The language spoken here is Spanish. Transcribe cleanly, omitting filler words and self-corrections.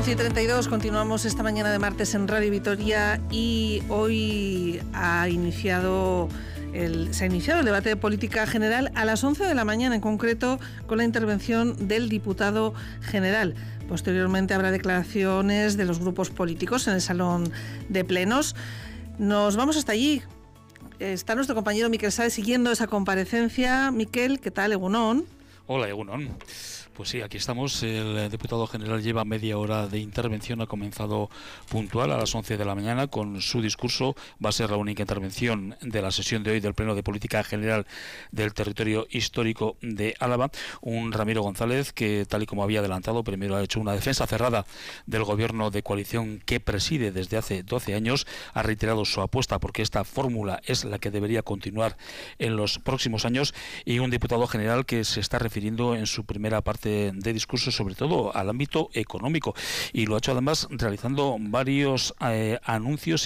11:32, continuamos esta mañana de martes en Radio Vitoria y hoy se ha iniciado el debate de política general a las 11 de la mañana, en concreto con la intervención del diputado general. Posteriormente habrá declaraciones de los grupos políticos en el salón de plenos. Nos vamos hasta allí. Está nuestro compañero Miquel Sáez siguiendo esa comparecencia. Miquel, ¿qué tal? Egunon. Hola, Egunon. Pues sí, aquí estamos. El diputado general lleva media hora de intervención, ha comenzado puntual a las 11 de la mañana con su discurso. Va a ser la única intervención de la sesión de hoy del Pleno de Política General del Territorio Histórico de Álava. Un Ramiro González que, tal y como había adelantado, primero ha hecho una defensa cerrada del gobierno de coalición que preside desde hace 12 años. Ha reiterado su apuesta porque esta fórmula es la que debería continuar en los próximos años. Y un diputado general que se está refiriendo en su primera parte de discurso sobre todo al ámbito económico, y lo ha hecho además realizando varios anuncios